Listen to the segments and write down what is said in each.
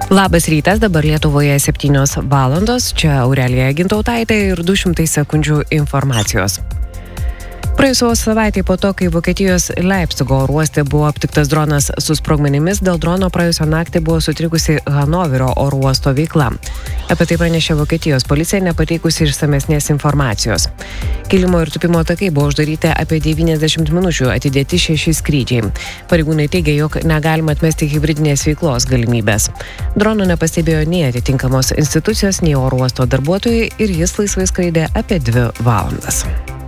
Labas rytas, dabar Lietuvoje 7 valandos, čia Aurelija Gintautaitė ir 200 sekundžių informacijos. Praėjusios savaitė po to, kai Vokietijos Leipcigo oro uoste buvo aptiktas dronas su sprogmenimis, dėl drono praėjusią naktį buvo sutrikusi Hanoverio oro uosto veikla. Apie tai pranešė Vokietijos policija, nepateikusi išsamesnės informacijos. Kilimo ir tupimo takai buvo uždaryti apie 90 minučių, atidėti 6 skrydžiai. Pareigūnai teigia, jog negalima atmesti hibridinės veiklos galimybės. Drono nepastebėjo nei atitinkamos institucijos, nei oro uosto darbuotojai ir jis laisvai skraidė apie 2 valandas.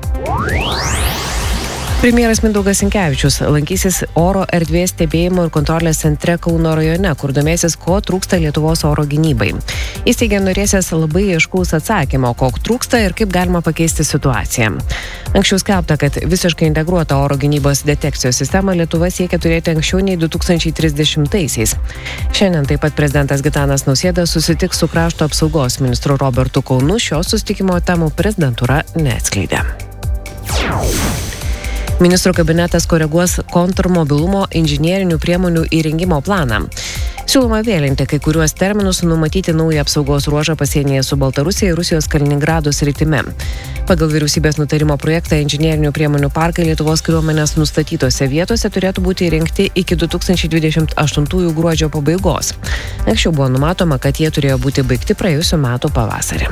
Premjeras Mindaugas Sinkevičius lankysis oro erdvės stebėjimo ir kontrolės centre Kauno rajone, kur domėsis, ko trūksta Lietuvos oro gynybai. Jis teigia norėsęs labai aiškaus atsakymo, ko trūksta ir kaip galima pakeisti situaciją. Anksčiau skelbta, kad visiškai integruotą oro gynybos detekcijos sistemą Lietuva siekia turėti anksčiau nei 2030-aisiais. Šiandien taip pat prezidentas Gitanas Nausėda susitiks su krašto apsaugos ministru Robertu Kaunu, šio susitikimo temų prezidentūra neatskleidė. Ministrų kabinetas koreguos kontrmobilumo inžinierinių priemonių įrengimo planą. Siūloma vėlinti kai kuriuos terminus, numatyti naują apsaugos ruožą pasienyje su Baltarusija ir Rusijos Kaliningrado sritimi. Pagal vyriausybės nutarimo projektą inžinierinių priemonių parkai Lietuvos kariuomenės nustatytose vietose turėtų būti įrengti iki 2028 gruodžio pabaigos. Anksčiau buvo numatoma, kad jie turėjo būti baigti praėjusiu metu pavasarį.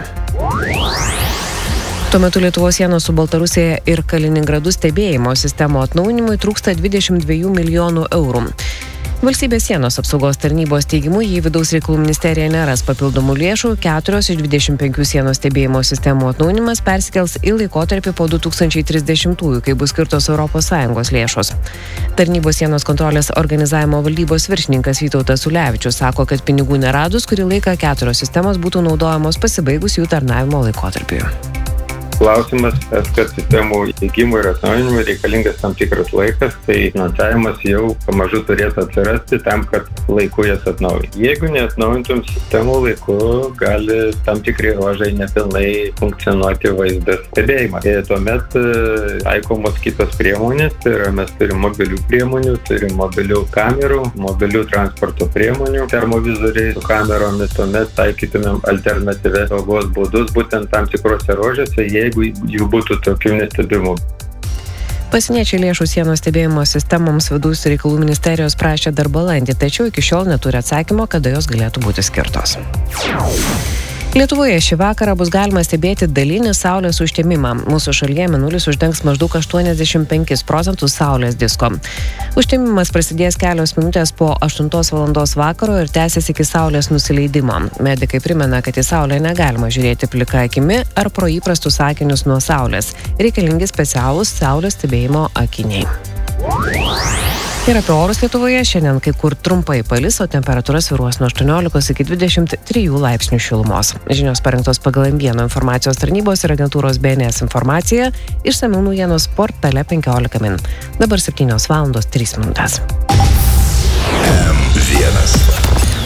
Tuo metu Lietuvos sienos su Baltarusija ir Kaliningradu stebėjimo sistemo atnaujinimui trūksta 22 milijonų eurų. Valstybės sienos apsaugos tarnybos teigimu, jei vidaus reikalų ministerija neras papildomų lėšų, 4 iš 25 sienos stebėjimo sistemų atnaujinimas persikels į laikotarpį po 2030-ųjų, kai bus skirtos ES lėšos. Tarnybos sienos kontrolės organizavimo valdybos viršininkas Vytautas Ulevičius sako, kad pinigų neradus, kurį laiką 4 sistemos būtų naudojamos pasibaigus jų tarnavimo laikotarpiui. Klausimas, kad sistemų įgimų ir atnaujinimui reikalingas tam tikras laikas, tai finansavimas jau pamažu turėtų atsirasti tam, kad laiku jas atnaujinti. Jeigu neatnaujintum sistemų laiku, gali tam tikri ruožai nepilnai funkcionuoti vaizdas stebėjimą. Ir tuomet taikomos kitos priemonės, tai yra mes turim mobilių priemonių, turim mobilių kamerų, mobilių transporto priemonių, termovizoriai su kameromis, tuomet taikytumėm alternatyvias saugos būdus būtent tam tikrose ruožuose, jeigu jų būtų tokių nestebimų. Pasieniečiai lėšų sienos stebėjimo sistemoms vidaus reikalų ministerijos prašė dar balandį, tačiau iki šiol neturi atsakymo, kada jos galėtų būti skirtos. Lietuvoje šį vakarą bus galima stebėti dalinį saulės užtemimą. Mūsų šalyje mėnulis uždengs maždaug 85% saulės disko. Užtemimas prasidės kelios minutės po 8 valandos vakaro ir tęsis iki saulės nusileidimo. Medikai primena, kad į saulę negalima žiūrėti plika akimi ar pro įprastus akinius nuo saulės. Reikalingi specialūs saulės stebėjimo akiniai. Ir apie orus Lietuvoje šiandien kai kur trumpai palis, o temperatūra svyruos nuo 18 iki 23 laipsnių šilumos. Žinios parengtos pagal M1 informacijos tarnybos ir agentūros BNS informacija, išsamių naujienos portale 15 min. Dabar 7 valandos 3 minutės. M1